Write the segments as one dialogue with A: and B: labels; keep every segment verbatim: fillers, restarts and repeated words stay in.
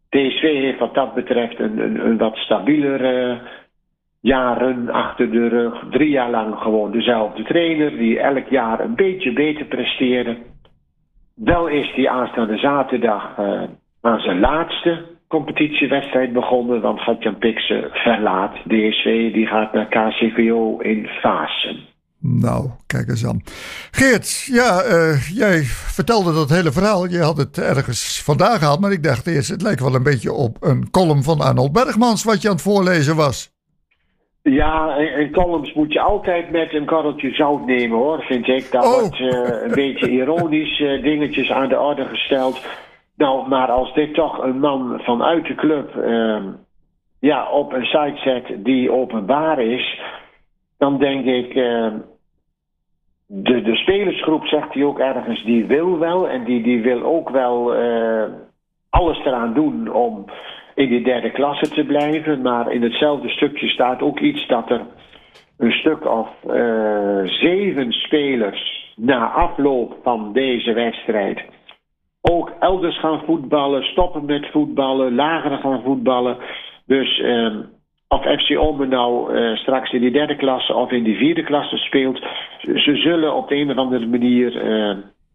A: D S V heeft wat dat betreft een, een, een wat stabieler uh, jaren achter de rug. Drie jaar lang gewoon dezelfde trainer die elk jaar een beetje beter presteerde. Wel is die aanstaande zaterdag uh, aan zijn laatste competitiewedstrijd begonnen, want Gert-Jan Pikse verlaat D S V, die gaat naar K C V O in Vaassen.
B: Nou, kijk eens aan. Geert, ja, uh, jij vertelde dat hele verhaal. Je had het ergens vandaan gehaald, maar ik dacht eerst, het lijkt wel een beetje op een column van Arnold Bergmans wat je aan het voorlezen was.
A: Ja, en, en columns moet je altijd met een korreltje zout nemen, hoor, vind ik. Daar
B: oh.
A: wordt uh, een beetje ironisch uh, dingetjes aan de orde gesteld. Nou, maar als dit toch een man vanuit de club uh, ja, op een site zet die openbaar is, dan denk ik, uh, de, de spelersgroep, zegt hij ook ergens, die wil wel en die, die wil ook wel uh, alles eraan doen om in die derde klasse te blijven. Maar in hetzelfde stukje staat ook iets dat er een stuk of uh, zeven spelers na afloop van deze wedstrijd ook elders gaan voetballen, stoppen met voetballen, lager gaan voetballen. Dus uh, of F C Ommen nou uh, straks in die derde klasse of in die vierde klasse speelt, ze zullen op de een of andere manier uh,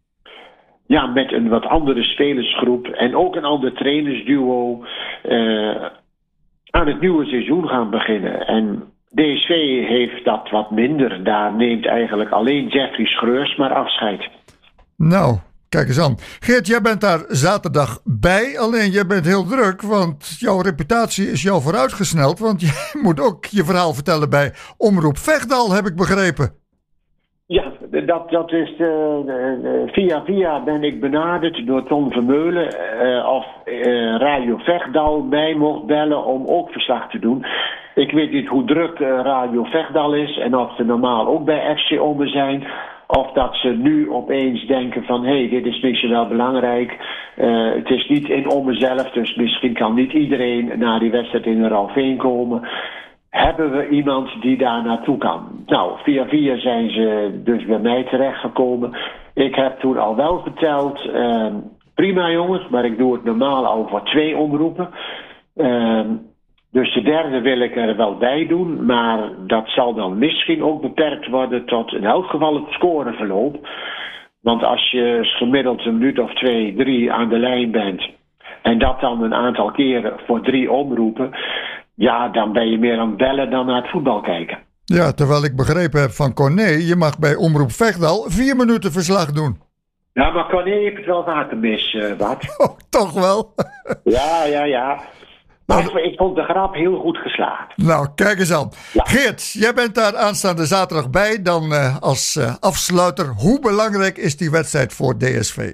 A: ja, met een wat andere spelersgroep en ook een ander trainersduo uh, aan het nieuwe seizoen gaan beginnen. En D S V heeft dat wat minder. Daar neemt eigenlijk alleen Jeffrey Schreurs maar afscheid.
B: Nou, kijk eens aan. Geert, jij bent daar zaterdag bij. Alleen jij bent heel druk, want jouw reputatie is jou vooruitgesneld. Want jij moet ook je verhaal vertellen bij Omroep Vechtdal, heb ik begrepen.
A: Ja, dat, dat is de, de, de, via via ben ik benaderd door Ton Vermeulen uh, of uh, Radio Vechtdal mij mocht bellen om ook verslag te doen. Ik weet niet hoe druk uh, Radio Vechtdal is en of ze normaal ook bij F C Ommen zijn. Of dat ze nu opeens denken van, hé, hey, dit is misschien wel belangrijk. Uh, het is niet in Ommen zelf, dus misschien kan niet iedereen naar die wedstrijd in de Ralveen komen. Hebben we iemand die daar naartoe kan? Nou, via via zijn ze dus bij mij terechtgekomen. Ik heb toen al wel verteld, uh, prima jongens, maar ik doe het normaal al voor twee omroepen. Uh, dus de derde wil ik er wel bij doen, maar dat zal dan misschien ook beperkt worden tot in elk geval het scoreverloop. Want als je gemiddeld een minuut of twee, drie aan de lijn bent en dat dan een aantal keren voor drie omroepen, ja, dan ben je meer aan het bellen dan naar het voetbal kijken.
B: Ja, terwijl ik begrepen heb van Corné, je mag bij Omroep Vechtdal vier minuten verslag doen.
A: Ja, maar Corné heeft het wel vaker mis, uh, wat?
B: Oh, toch wel?
A: Ja, ja, ja. Maar nou, ik vond de grap heel goed geslaagd.
B: Nou, kijk eens aan.
A: Ja.
B: Geert, jij bent daar aanstaande zaterdag bij. Dan uh, als uh, afsluiter, hoe belangrijk is die wedstrijd voor D S V?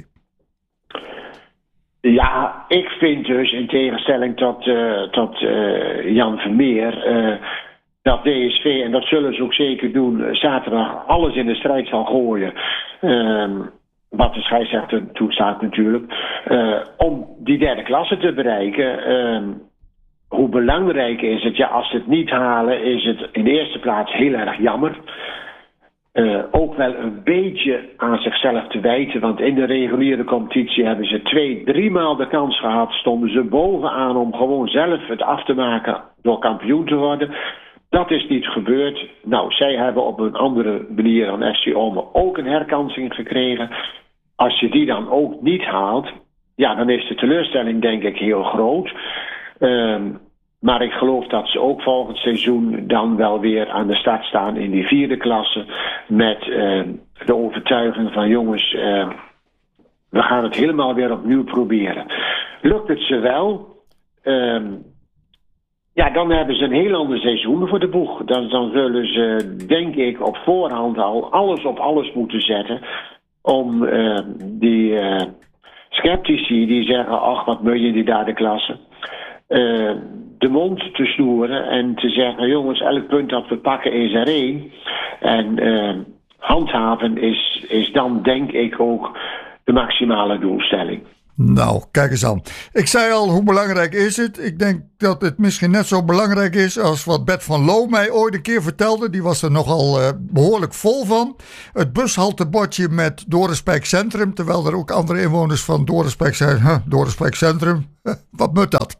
A: Ja, ik vind dus, in tegenstelling tot, uh, tot uh, Jan Vermeer, uh, dat D S V, en dat zullen ze ook zeker doen, zaterdag alles in de strijd zal gooien. Uh, wat de scheidsrechter toestaat natuurlijk. Uh, om die derde klasse te bereiken. Uh, hoe belangrijk is het? Ja, als ze het niet halen, is het in de eerste plaats heel erg jammer. Uh, ook wel een beetje aan zichzelf te wijten, want in de reguliere competitie hebben ze twee, driemaal de kans gehad, stonden ze bovenaan om gewoon zelf het af te maken door kampioen te worden. Dat is niet gebeurd. Nou, zij hebben op een andere manier dan F C Ommen ook een herkansing gekregen. Als je die dan ook niet haalt, ja, dan is de teleurstelling denk ik heel groot. Um, Maar ik geloof dat ze ook volgend seizoen dan wel weer aan de start staan in die vierde klasse. Met uh, de overtuiging van jongens, uh, we gaan het helemaal weer opnieuw proberen. Lukt het ze wel, uh, ja, dan hebben ze een heel ander seizoen voor de boeg. Dan, dan zullen ze, denk ik, op voorhand al alles op alles moeten zetten. Om uh, die uh, sceptici die zeggen, ach, wat moet je in die derde klasse. Uh, de mond te snoeren en te zeggen, jongens, elk punt dat we pakken is er één. En uh, handhaven is, is dan denk ik ook de maximale doelstelling.
B: Nou, kijk eens aan. Ik zei al, hoe belangrijk is het? Ik denk dat het misschien net zo belangrijk is als wat Bert van Loo mij ooit een keer vertelde. Die was er nogal uh, behoorlijk vol van. Het bushaltebordje met Dorenspijk Centrum. Terwijl er ook andere inwoners van Dorenspijk zijn. Huh, Dorenspijk Centrum, huh, wat moet dat?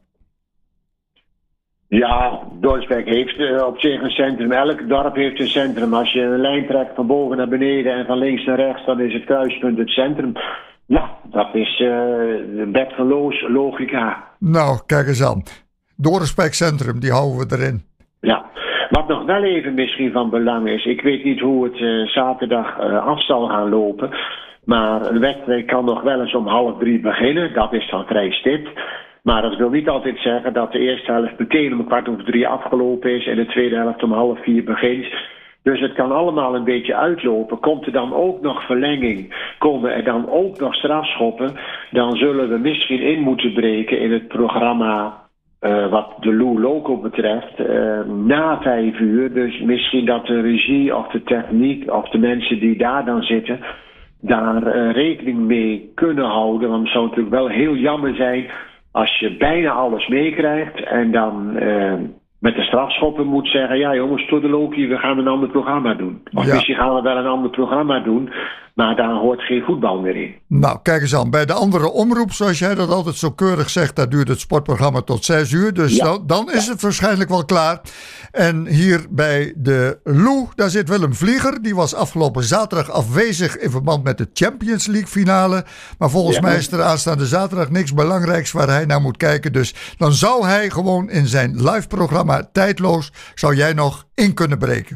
A: Ja, Dorenspijk heeft uh, op zich een centrum. Elk dorp heeft een centrum. Als je een lijn trekt van boven naar beneden en van links naar rechts, dan is het kruispunt het centrum. Ja, dat is uh, Bert van Loo's logica.
B: Nou, kijk eens aan. Dorenspijk Centrum, die houden we erin.
A: Ja, wat nog wel even misschien van belang is. Ik weet niet hoe het uh, zaterdag uh, af zal gaan lopen. Maar een wedstrijd kan nog wel eens om half drie beginnen. Dat is dan vrij stipt. Maar dat wil niet altijd zeggen dat de eerste helft meteen om kwart over drie afgelopen is en de tweede helft om half vier begint. Dus het kan allemaal een beetje uitlopen. Komt er dan ook nog verlenging, komen er dan ook nog strafschoppen, dan zullen we misschien in moeten breken in het programma uh, wat de Lou Loco betreft, uh, na vijf uur. Dus misschien dat de regie of de techniek of de mensen die daar dan zitten, daar uh, rekening mee kunnen houden. Want het zou natuurlijk wel heel jammer zijn als je bijna alles meekrijgt en dan uh, met de strafschoppen moet zeggen, ja jongens, tot de Loki, we gaan een ander programma doen. Of
B: ja.
A: Misschien gaan we wel een ander programma doen, maar daar hoort geen voetbal meer in.
B: Nou, kijk eens aan. Bij de andere omroep, zoals jij dat altijd zo keurig zegt, daar duurt het sportprogramma tot zes uur. Dus ja. dan, dan is het waarschijnlijk wel klaar. En hier bij de Lou, daar zit Willem Vlieger. Die was afgelopen zaterdag afwezig in verband met de Champions League finale. Maar volgens ja. mij is er aanstaande zaterdag niks belangrijks waar hij naar moet kijken. Dus dan zou hij gewoon in zijn live programma Tijdloos, zou jij nog in kunnen breken.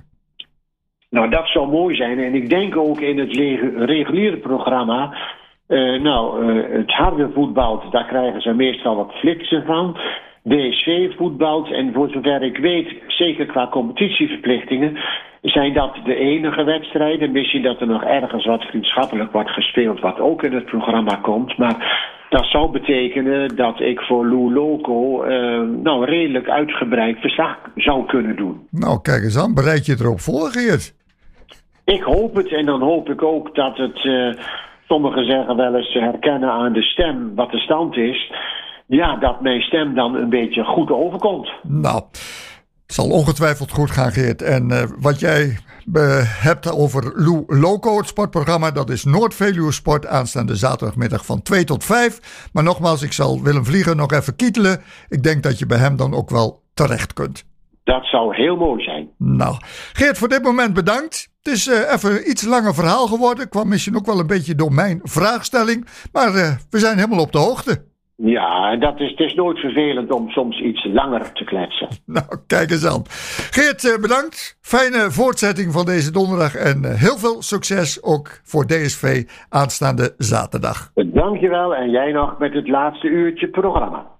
A: Nou, dat zou mooi zijn. En ik denk ook in het reguliere programma, uh, nou, uh, het harde voetbal, daar krijgen ze meestal wat flitsen van. D S V voetbalt en voor zover ik weet, zeker qua competitieverplichtingen, zijn dat de enige wedstrijden. Misschien dat er nog ergens wat vriendschappelijk wordt gespeeld, wat ook in het programma komt. Maar dat zou betekenen dat ik voor Lou Loco uh, nou, redelijk uitgebreid verslag zou kunnen doen.
B: Nou, kijk eens aan, bereid je erop voor, Geert?
A: Ik hoop het en dan hoop ik ook dat het, uh, sommigen zeggen wel eens, herkennen aan de stem wat de stand is. Ja, dat mijn stem dan een beetje goed overkomt.
B: Nou, het zal ongetwijfeld goed gaan, Geert. En uh, wat jij uh, hebt over Lou Loco, het sportprogramma, dat is Noord-Veluwe Sport aanstaande zaterdagmiddag van twee tot vijf. Maar nogmaals, ik zal Willem Vlieger nog even kietelen. Ik denk dat je bij hem dan ook wel terecht kunt.
A: Dat zou heel mooi zijn.
B: Nou, Geert, voor dit moment bedankt. Het is uh, even een iets langer verhaal geworden. Kwam misschien ook wel een beetje door mijn vraagstelling. Maar uh, we zijn helemaal op de hoogte.
A: Ja, dat is, het is nooit vervelend om soms iets langer te kletsen.
B: Nou, kijk eens aan. Geert, uh, bedankt. Fijne voortzetting van deze donderdag. En uh, heel veel succes ook voor D S V aanstaande zaterdag.
A: Dankjewel en jij nog met het laatste uurtje programma.